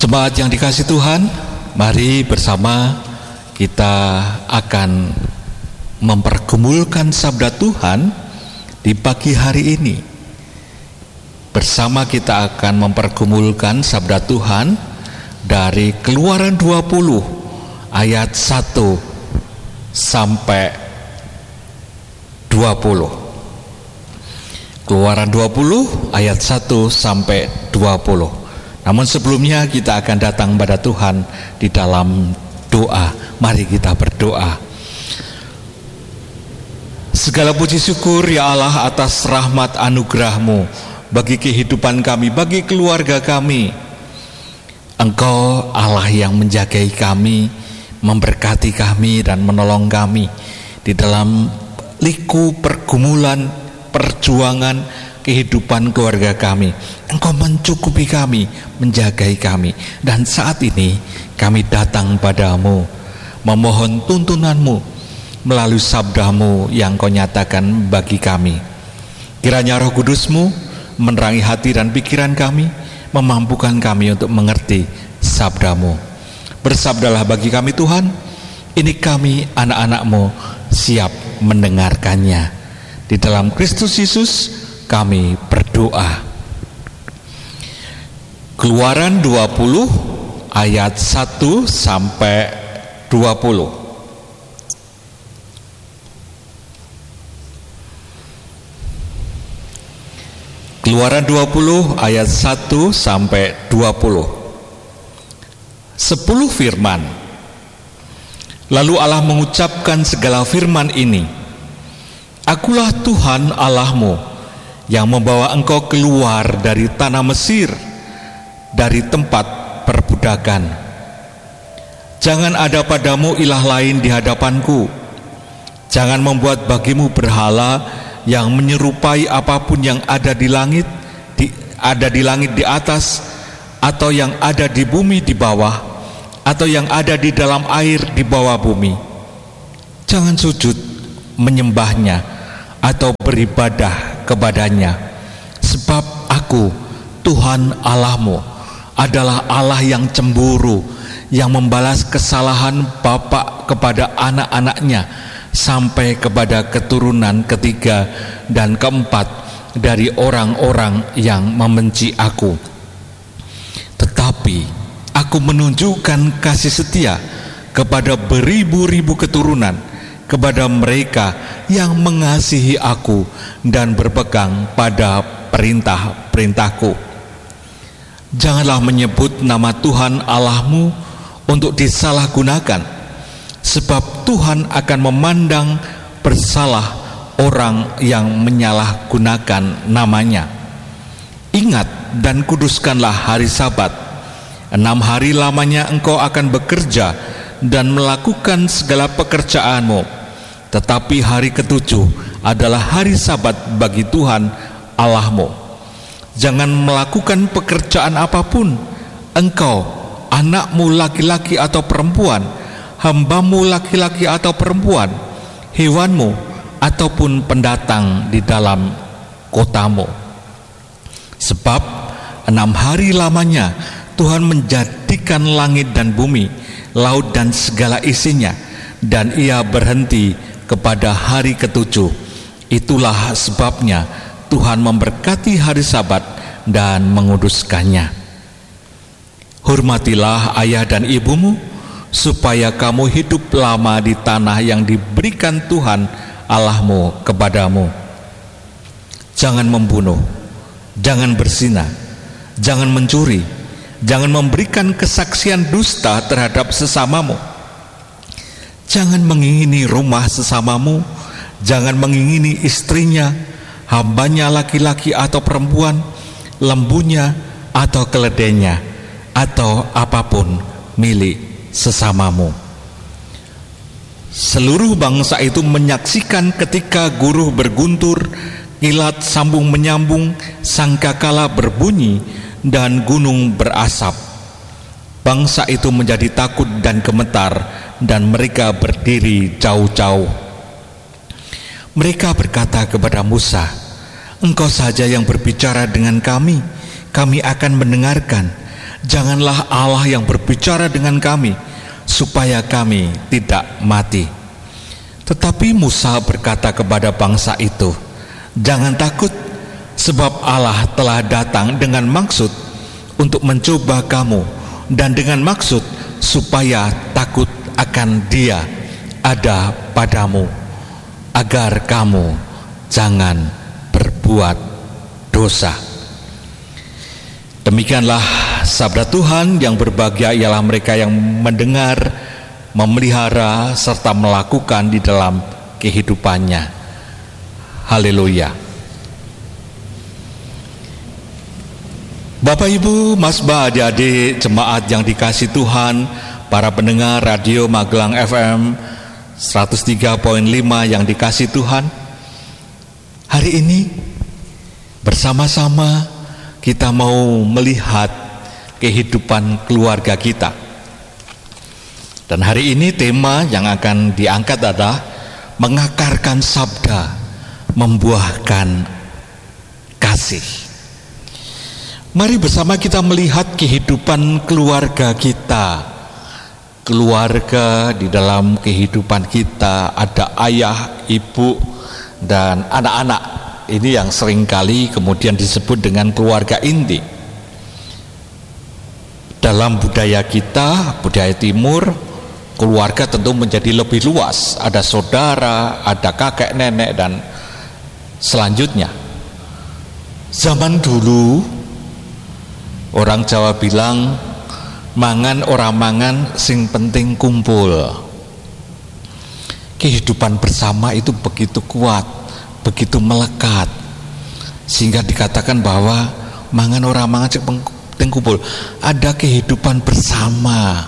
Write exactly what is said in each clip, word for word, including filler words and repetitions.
Jemaat yang dikasihi Tuhan, mari bersama kita akan mempergumulkan sabda Tuhan di pagi hari ini. Bersama kita akan mempergumulkan sabda Tuhan dari Keluaran dua puluh ayat satu sampai dua puluh. Keluaran dua puluh ayat satu sampai dua puluh. Namun sebelumnya kita akan datang pada Tuhan di dalam doa. Mari kita berdoa. Segala puji syukur ya Allah atas rahmat anugerah-Mu bagi kehidupan kami, bagi keluarga kami. Engkau Allah yang menjagai kami, memberkati kami dan menolong kami di dalam liku pergumulan, perjuangan kehidupan keluarga kami. Engkau mencukupi kami, menjagai kami. Dan saat ini kami datang padamu, memohon tuntunan-Mu melalui sabda-Mu yang Kau nyatakan bagi kami. Kiranya Roh Kudus-Mu menerangi hati dan pikiran kami, memampukan kami untuk mengerti sabda-Mu. Bersabdalah bagi kami Tuhan, ini kami anak-anak-Mu siap mendengarkannya. Di dalam Kristus Yesus kami berdoa. Keluaran dua puluh ayat satu sampai dua puluh. Keluaran dua puluh ayat satu sampai dua puluh. Sepuluh firman. Lalu Allah mengucapkan segala firman ini. Akulah Tuhan Allahmu yang membawa engkau keluar dari tanah Mesir, dari tempat perbudakan. Jangan ada padamu ilah lain di hadapanku. Jangan membuat bagimu berhala yang menyerupai apapun yang ada di langit, di, ada di langit di atas, atau yang ada di bumi di bawah, atau yang ada di dalam air di bawah bumi. Jangan sujud menyembahnya atau beribadah kepadanya, sebab aku Tuhan Allahmu adalah Allah yang cemburu, yang membalas kesalahan bapa kepada anak-anaknya sampai kepada keturunan ketiga dan keempat dari orang-orang yang membenci aku. Tetapi aku menunjukkan kasih setia kepada beribu-ribu keturunan, kepada mereka yang mengasihi aku dan berpegang pada perintah-perintahku. Janganlah menyebut nama Tuhan Allahmu untuk disalahgunakan, sebab Tuhan akan memandang bersalah orang yang menyalahgunakan namanya. Ingat dan kuduskanlah hari Sabat. Enam hari lamanya engkau akan bekerja dan melakukan segala pekerjaanmu. Tetapi hari ketujuh adalah hari Sabat bagi Tuhan Allahmu. Jangan melakukan pekerjaan apapun, engkau, anakmu laki-laki atau perempuan, hambamu laki-laki atau perempuan, hewanmu, ataupun pendatang di dalam kotamu. Sebab enam hari lamanya Tuhan menjadikan langit dan bumi, laut dan segala isinya, dan Ia berhenti kepada hari ketujuh. Itulah sebabnya Tuhan memberkati hari Sabat dan menguduskannya. Hormatilah ayah dan ibumu, supaya kamu hidup lama di tanah yang diberikan Tuhan Allahmu kepadamu. Jangan membunuh, jangan berzina, jangan mencuri, jangan memberikan kesaksian dusta terhadap sesamamu. Jangan mengingini rumah sesamamu, jangan mengingini istrinya, hambanya laki-laki atau perempuan, lembunya atau keledainya, atau apapun milik sesamamu. Seluruh bangsa itu menyaksikan ketika guru berguntur, kilat sambung menyambung, sangkakala berbunyi, dan gunung berasap. Bangsa itu menjadi takut dan gemetar, dan mereka berdiri jauh-jauh. Mereka berkata kepada Musa, "Engkau saja yang berbicara dengan kami, kami akan mendengarkan, Janganlah Allah yang berbicara dengan kami supaya kami tidak mati. Tetapi Musa berkata kepada bangsa itu, jangan takut, sebab Allah telah datang dengan maksud untuk mencoba kamu, dan dengan maksud supaya takut akan Dia ada padamu, agar kamu jangan berbuat dosa. Demikianlah sabda Tuhan. Yang berbahagia ialah mereka yang mendengar, memelihara, serta melakukan di dalam kehidupannya. Haleluya. Bapak, Ibu, Mas, Ba, adik-adik jemaat yang dikasih Tuhan, para pendengar radio Magelang F M seratus tiga koma lima yang dikasih Tuhan, hari ini bersama-sama kita mau melihat kehidupan keluarga kita. Dan hari ini tema yang akan diangkat adalah mengakarkan sabda, membuahkan kasih. Mari bersama kita melihat kehidupan keluarga kita. Keluarga, di dalam kehidupan kita ada ayah, ibu, dan anak-anak. Ini yang seringkali kemudian disebut dengan keluarga inti. Dalam budaya kita, budaya timur, keluarga tentu menjadi lebih luas. Ada saudara, ada kakek, nenek, dan selanjutnya. Zaman dulu, orang Jawa bilang, mangan ora mangan sing penting kumpul. Kehidupan bersama itu begitu kuat, begitu melekat, sehingga dikatakan bahwa mangan ora mangan sing penting kumpul. Ada kehidupan bersama.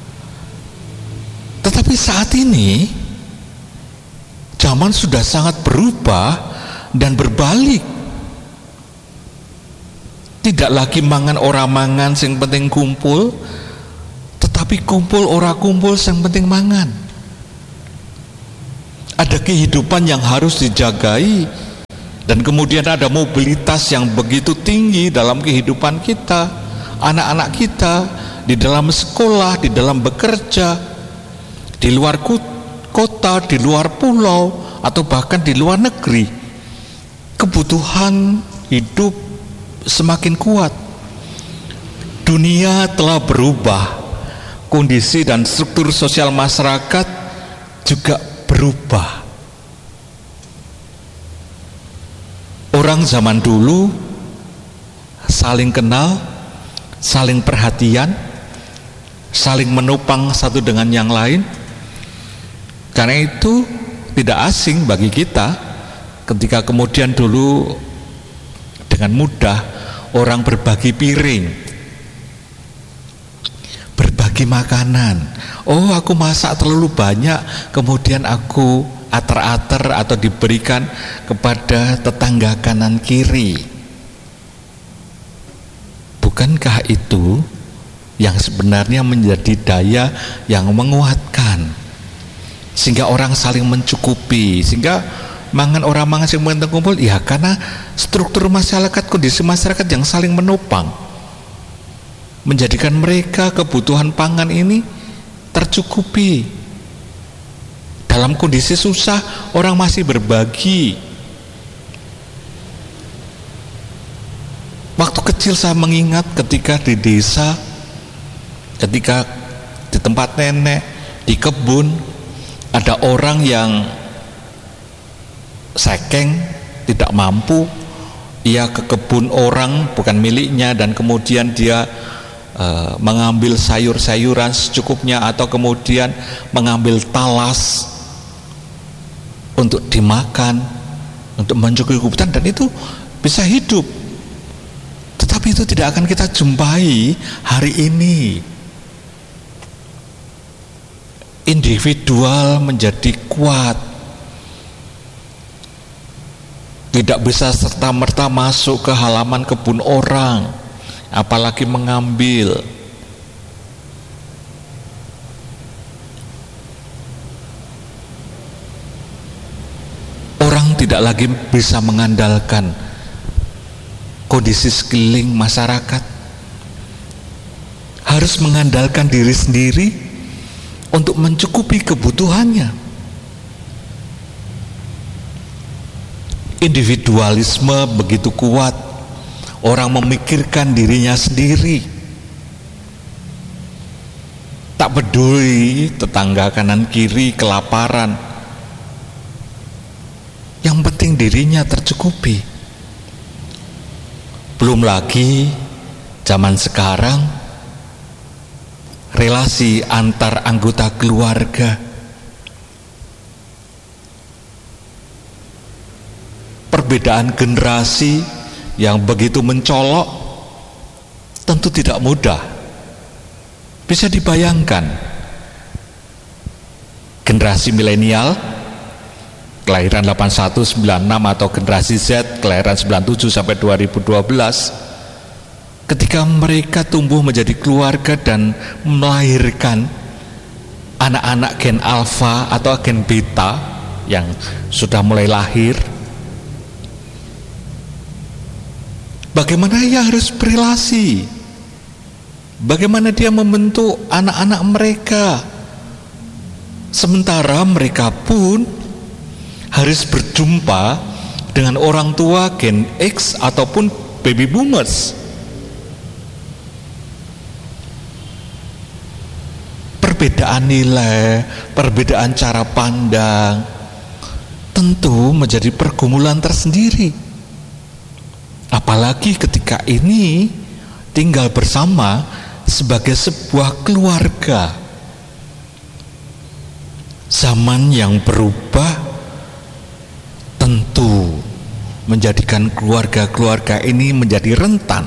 Tetapi saat ini zaman sudah sangat berubah dan berbalik. Tidak lagi mangan ora mangan sing penting kumpul, tetapi kumpul ora kumpul sing penting mangan. Ada kehidupan yang harus dijagai, dan kemudian ada mobilitas yang begitu tinggi dalam kehidupan kita, anak-anak kita, di dalam sekolah, di dalam bekerja, di luar kota, di luar pulau, atau bahkan di luar negeri. Kebutuhan hidup semakin kuat. Dunia telah berubah, kondisi dan struktur sosial masyarakat juga berubah. Orang zaman dulu saling kenal, saling perhatian, saling menopang satu dengan yang lain. Karena itu tidak asing bagi kita ketika kemudian dulu dengan mudah orang berbagi piring, berbagi makanan. Oh, aku masak terlalu banyak, kemudian aku ater-ater atau diberikan kepada tetangga kanan kiri. Bukankah itu yang sebenarnya menjadi daya yang menguatkan, sehingga orang saling mencukupi, sehingga mangan orang mangan sing penting kumpul? Ya, karena struktur masyarakat, kondisi masyarakat yang saling menopang, menjadikan mereka kebutuhan pangan ini tercukupi. Dalam kondisi susah, orang masih berbagi. Waktu kecil saya mengingat ketika di desa, ketika di tempat nenek, di kebun, ada orang yang sekeng, tidak mampu, ia ke kebun orang bukan miliknya, dan kemudian dia e, mengambil sayur-sayuran secukupnya, atau kemudian mengambil talas untuk dimakan, untuk mencukupi kebutuhan, dan itu bisa hidup. Tetapi itu tidak akan kita jumpai hari ini. Individual menjadi kuat, tidak bisa serta-merta masuk ke halaman kebun orang, apalagi mengambil. Orang tidak lagi bisa mengandalkan kondisi sekeliling masyarakat. harus mengandalkan diri sendiri untuk mencukupi kebutuhannya. Individualisme begitu kuat, orang memikirkan dirinya sendiri, tak peduli tetangga kanan kiri kelaparan, yang penting dirinya tercukupi. Belum lagi zaman sekarang, relasi antar anggota keluarga, perbedaan generasi yang begitu mencolok, tentu tidak mudah. Bisa dibayangkan, generasi milenial kelahiran delapan puluh satu sembilan puluh enam atau generasi Z kelahiran sembilan puluh tujuh sampai dua ribu dua belas, ketika mereka tumbuh menjadi keluarga dan melahirkan anak-anak gen alfa atau gen beta yang sudah mulai lahir, bagaimana ia harus berrelasi, bagaimana dia membentuk anak-anak mereka, sementara mereka pun harus berjumpa dengan orang tua gen X ataupun baby boomers. Perbedaan nilai, perbedaan cara pandang tentu menjadi pergumulan tersendiri. Apalagi ketika ini tinggal bersama sebagai sebuah keluarga. Zaman yang berubah tentu menjadikan keluarga-keluarga ini menjadi rentan.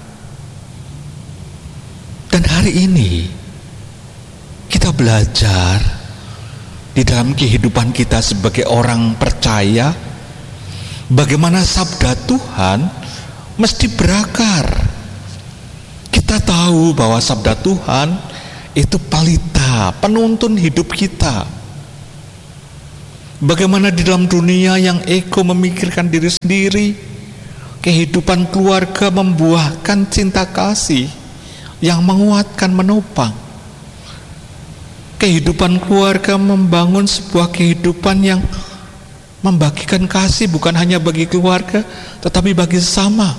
Dan hari ini kita belajar di dalam kehidupan kita sebagai orang percaya, bagaimana sabda Tuhan mesti berakar. Kita tahu bahwa sabda Tuhan itu pelita, penuntun hidup kita. Bagaimana di dalam dunia yang ego memikirkan diri sendiri, kehidupan keluarga membuahkan cinta kasih yang menguatkan, menopang. Kehidupan keluarga membangun sebuah kehidupan yang membagikan kasih bukan hanya bagi keluarga, tetapi bagi sesama.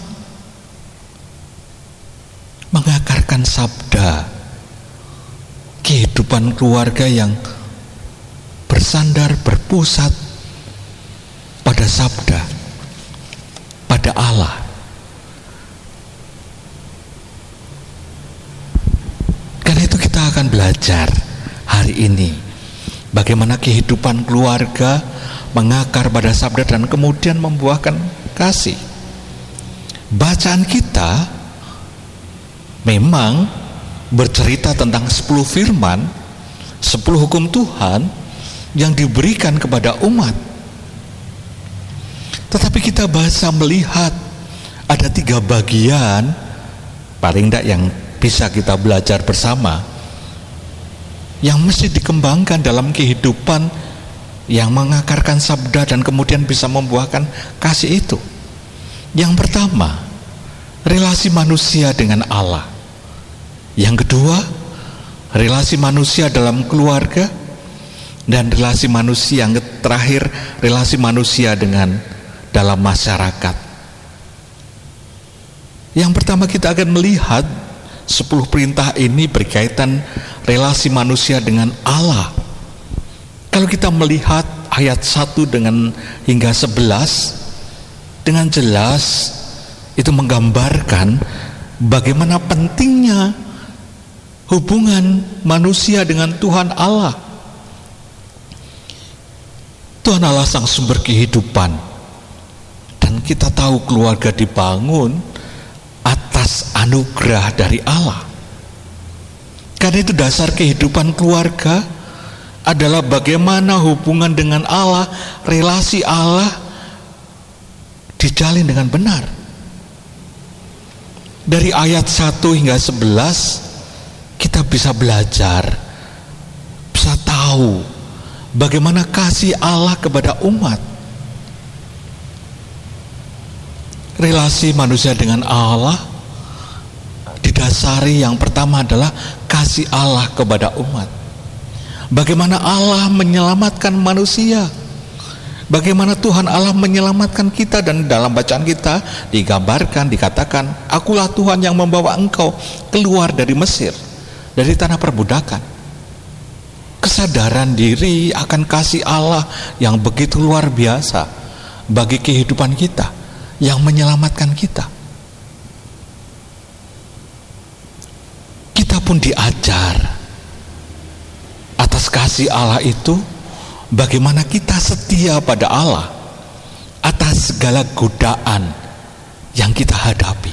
Mengakarkan sabda, kehidupan keluarga yang bersandar, berpusat pada sabda, pada Allah. Karena itu kita akan belajar hari ini bagaimana kehidupan keluarga mengakar pada sabda dan kemudian membuahkan kasih. Bacaan kita memang bercerita tentang sepuluh firman, sepuluh hukum Tuhan yang diberikan kepada umat. Tetapi kita bisa melihat ada tiga bagian paling tidak yang bisa kita belajar bersama, yang mesti dikembangkan dalam kehidupan yang mengakarkan sabda dan kemudian bisa membuahkan kasih itu. Yang pertama, relasi manusia dengan Allah. Yang kedua, relasi manusia dalam keluarga. Dan relasi manusia yang terakhir, relasi manusia dengan dalam masyarakat. Yang pertama kita akan melihat sepuluh perintah ini berkaitan relasi manusia dengan Allah. Kalau kita melihat ayat satu dengan hingga sebelas, dengan jelas itu menggambarkan bagaimana pentingnya hubungan manusia dengan Tuhan Allah. Tuhan Allah sang sumber kehidupan, dan kita tahu keluarga dibangun atas anugerah dari Allah. Karena itu dasar kehidupan keluarga adalah bagaimana hubungan dengan Allah, relasi Allah dijalin dengan benar. Dari ayat satu hingga sebelas kita bisa belajar, bisa tahu bagaimana kasih Allah kepada umat. Relasi manusia dengan Allah didasari yang pertama adalah kasih Allah kepada umat. Bagaimana Allah menyelamatkan manusia, bagaimana Tuhan Allah menyelamatkan kita, dan dalam bacaan kita digambarkan, dikatakan, akulah Tuhan yang membawa engkau keluar dari Mesir, dari tanah perbudakan. Kesadaran diri akan kasih Allah yang begitu luar biasa bagi kehidupan kita, yang menyelamatkan kita. Kita pun diajar atas kasih Allah itu, bagaimana kita setia pada Allah atas segala godaan yang kita hadapi.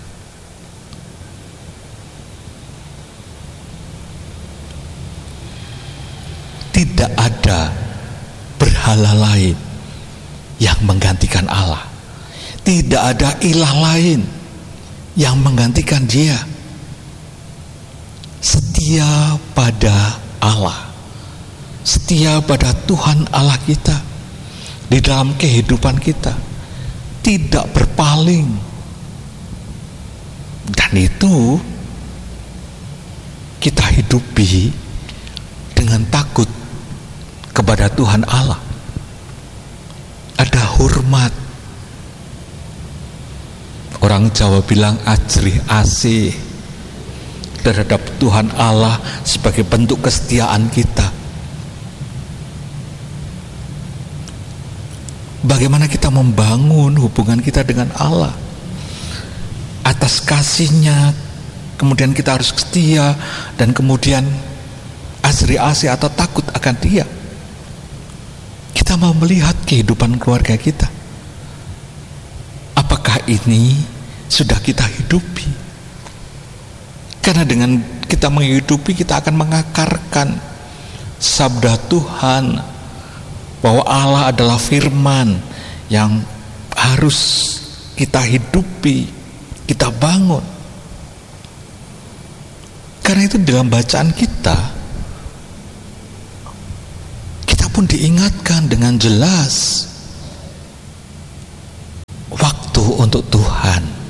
Tidak ada berhala lain yang menggantikan Allah. Tidak ada ilah lain yang menggantikan Dia. Setia pada Allah, setia pada Tuhan Allah kita di dalam kehidupan kita, tidak berpaling. Dan itu kita hidupi dengan takut kepada Tuhan Allah. Ada hormat. Orang Jawa bilang ajrih asih terhadap Tuhan Allah sebagai bentuk kesetiaan kita. Bagaimana kita membangun hubungan kita dengan Allah atas kasih-Nya, kemudian kita harus setia, dan kemudian asri asih atau takut akan Dia. Kita mau melihat kehidupan keluarga kita, apakah ini sudah kita hidupi? Karena dengan kita menghidupi, kita akan mengakarkan sabda Tuhan bahwa Allah adalah firman yang harus kita hidupi, kita bangun. Karena itu dalam bacaan kita, kita pun diingatkan dengan jelas waktu untuk Tuhan.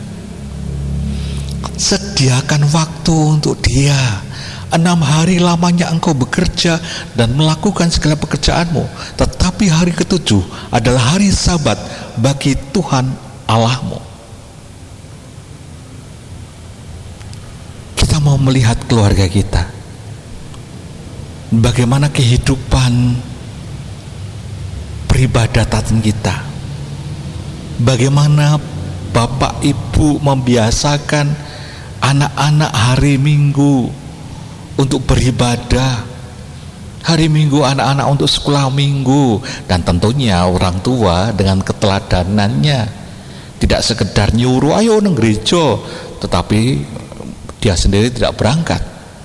Sediakan waktu untuk Dia. Enam hari lamanya engkau bekerja dan melakukan segala pekerjaanmu, tetapi hari ketujuh adalah hari Sabat bagi Tuhan Allahmu. Kita mau melihat keluarga kita, bagaimana kehidupan peribadatan kita, bagaimana Bapak Ibu membiasakan anak-anak hari Minggu untuk beribadah, hari Minggu anak-anak untuk sekolah Minggu, dan tentunya orang tua dengan keteladanannya tidak sekedar nyuruh ayo nang gereja, tetapi dia sendiri tidak berangkat.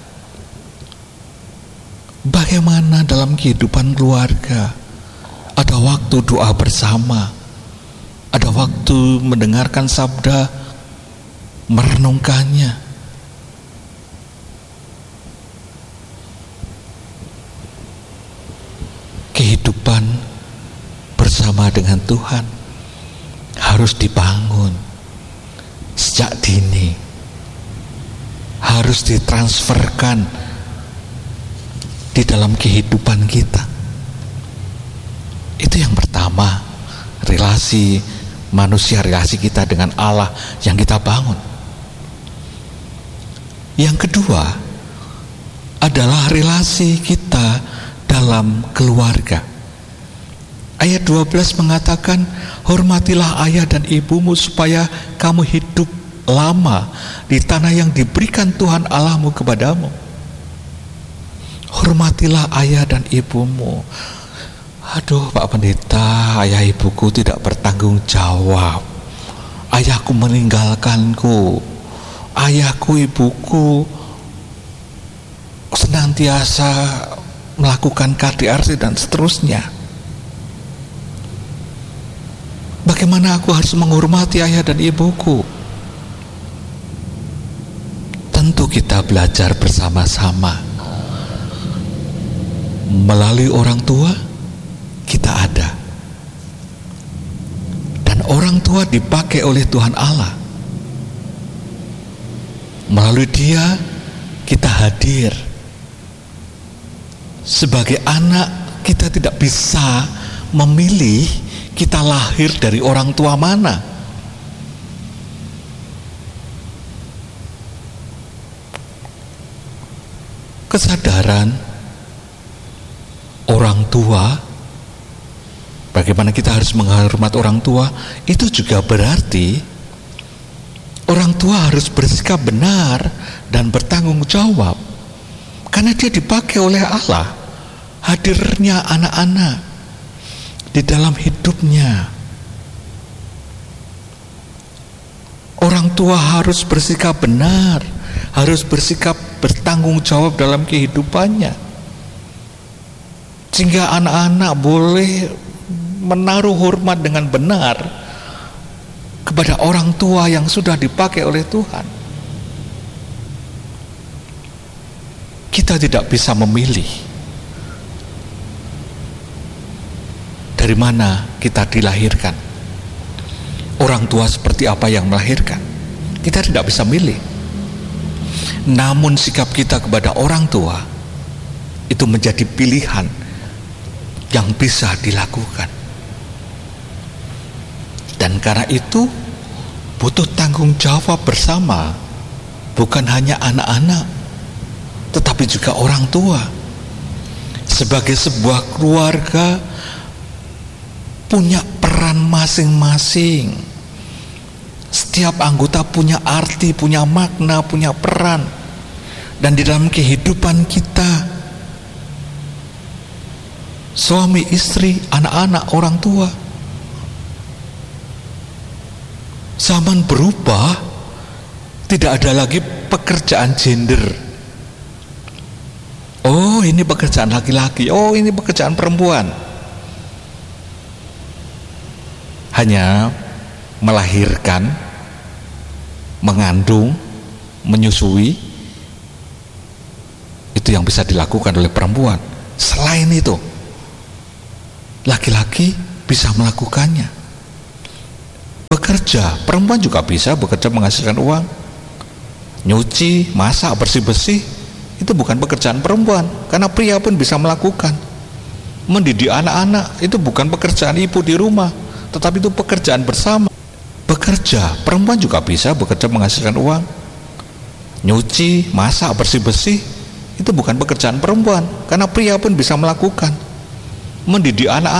Bagaimana dalam kehidupan keluarga ada waktu doa bersama, ada waktu mendengarkan sabda, merenungkannya. Kehidupan bersama dengan Tuhan harus dibangun sejak dini, harus ditransferkan di dalam kehidupan kita. Itu yang pertama, relasi manusia, relasi kita dengan Allah yang kita bangun. Yang kedua adalah relasi kita dalam keluarga. Ayat dua belas mengatakan, hormatilah ayah dan ibumu supaya kamu hidup lama di tanah yang diberikan Tuhan Allahmu kepadamu. Hormatilah ayah dan ibumu. Aduh Pak Pendeta, ayah ibuku tidak bertanggung jawab. Ayahku meninggalkanku. Ayahku, ibuku senantiasa melakukan K D R T dan seterusnya. Bagaimana aku harus menghormati ayah dan ibuku? Tentu kita belajar bersama-sama. Melalui orang tua kita ada, dan orang tua dipakai oleh Tuhan Allah Melalui dia kita hadir. Sebagai anak kita tidak bisa memilih kita lahir dari orang tua mana. Kesadaran orang tua, bagaimana kita harus menghormat orang tua, itu juga berarti orang tua harus bersikap benar dan bertanggung jawab, karena dia dipakai oleh Allah. Hadirnya anak-anak di dalam hidupnya, orang tua harus bersikap benar, harus bersikap bertanggung jawab dalam kehidupannya, sehingga anak-anak boleh menaruh hormat dengan benar kepada orang tua yang sudah dipakai oleh Tuhan. Kita tidak bisa memilih dari mana kita dilahirkan, orang tua seperti apa yang melahirkan. Kita tidak bisa milih. Namun sikap kita kepada orang tua itu menjadi pilihan yang bisa dilakukan. Dan karena itu butuh tanggung jawab bersama, bukan hanya anak-anak, tetapi juga orang tua. Sebagai sebuah keluarga punya peran masing-masing. Setiap anggota punya arti, punya makna, punya peran. Dan di dalam kehidupan kita, suami, istri, anak-anak, orang tua, zaman berubah, tidak ada lagi pekerjaan gender. Oh, ini pekerjaan laki-laki, oh ini pekerjaan perempuan. Hanya melahirkan, mengandung, menyusui, itu yang bisa dilakukan oleh perempuan. Selain itu, laki-laki bisa melakukannya. Bekerja, perempuan juga bisa bekerja menghasilkan uang. Nyuci, masak, bersih-bersih, itu bukan pekerjaan perempuan, karena pria pun bisa melakukan. Mendidik anak-anak itu bukan pekerjaan ibu di rumah, tetapi itu pekerjaan bersama. Bekerja, perempuan juga bisa bekerja menghasilkan uang. Nyuci, masak, bersih-bersih, itu bukan pekerjaan perempuan, karena pria pun bisa melakukan. Mendidik anak-anak